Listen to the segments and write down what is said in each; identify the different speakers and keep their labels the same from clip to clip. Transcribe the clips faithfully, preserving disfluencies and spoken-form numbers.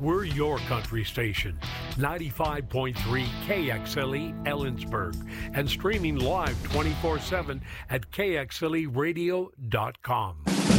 Speaker 1: We're your country station, ninety-five point three K X L E Ellensburg, and streaming live twenty-four seven at K X L E radio dot com.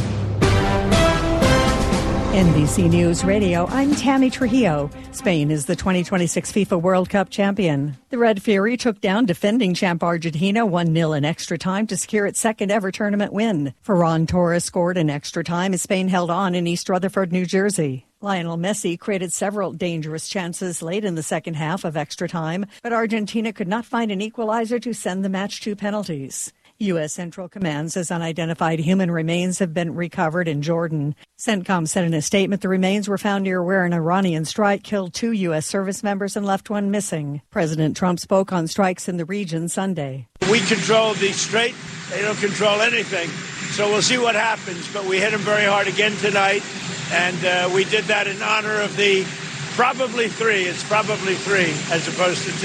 Speaker 2: N B C News Radio, I'm Tammy Trujillo. Spain is the twenty twenty-six FIFA World Cup champion. The Red Fury took down defending champ Argentina one nil in extra time to secure its second ever tournament win. Ferran Torres scored in extra time as Spain held on in East Rutherford, New Jersey. Lionel Messi created several dangerous chances late in the second half of extra time, but Argentina could not find an equalizer to send the match to penalties. U S. Central Command says unidentified human remains have been recovered in Jordan. CENTCOM said in a statement the remains were found near where an Iranian strike killed two U S service members and left one missing. President Trump spoke on strikes in the region Sunday.
Speaker 3: We control the strait. They don't control anything. So we'll see what happens. But we hit them very hard again tonight. And uh, we did that in honor of the probably three. It's probably three as opposed to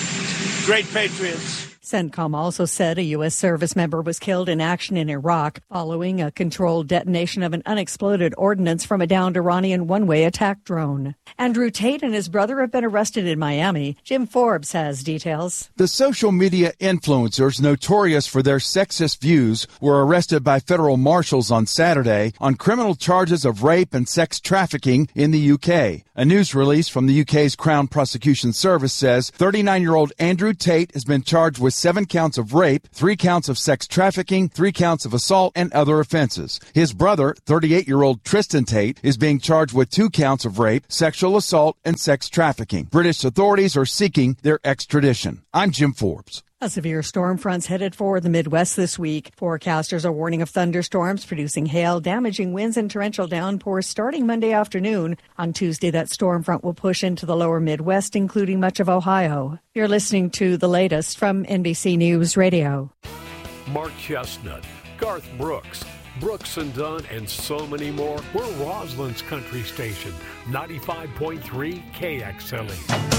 Speaker 3: two great patriots.
Speaker 2: CENTCOM also said a U S service member was killed in action in Iraq following a controlled detonation of an unexploded ordnance from a downed Iranian one-way attack drone. Andrew Tate and his brother have been arrested in Miami. Jim Forbes has details.
Speaker 4: The social media influencers notorious for their sexist views were arrested by federal marshals on Saturday on criminal charges of rape and sex trafficking in the U K. A news release from the U K's Crown Prosecution Service says thirty-nine-year-old Andrew Tate has been charged with seven counts of rape, three counts of sex trafficking, three counts of assault, and other offenses. His brother, thirty-eight-year-old Tristan Tate, is being charged with two counts of rape, sexual assault, and sex trafficking. British authorities are seeking their extradition. I'm Jim Forbes.
Speaker 2: A severe storm front's headed for the Midwest this week. Forecasters are warning of thunderstorms producing hail, damaging winds, and torrential downpours starting Monday afternoon. On Tuesday, that storm front will push into the lower Midwest, including much of Ohio. You're listening to the latest from N B C News Radio.
Speaker 1: Mark Chestnut, Garth Brooks, Brooks and Dunn, and so many more. We're Roslyn's country station, ninety-five point three K X L E.